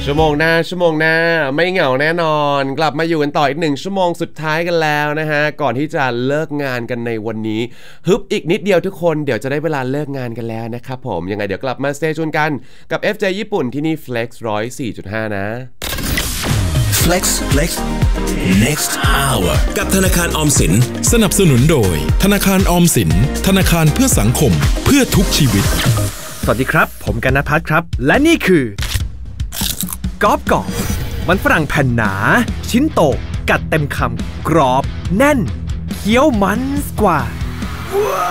ชั่วโมงหน้าไม่เหงาแน่นอนกลับมาอยู่กันต่ออีก1ชั่วโมงสุดท้ายกันแล้วนะฮะก่อนที่จะเลิกงานกันในวันนี้ฮึบอีกนิดเดียวทุกคนเดี๋ยวจะได้เวลาเลิกงานกันแล้วนะครับผมยังไงเดี๋ยวกลับมาสเตย์จูนกันกับ FJ ญี่ปุ่นที่นี่ Flex 104.5 นะ Flex Next Hour กับธนาคารออมสินสนับสนุนโดยธนาคารออมสินธนาคารเพื่อสังคมเพื่อทุกชีวิตสวัสดีครับผมกันณภัทรครับและนี่คือกรอบมันฝรั่งแผ่นหนาชิ้นโตกัดเต็มคำกรอบแน่นเคี้ยวมันกว่า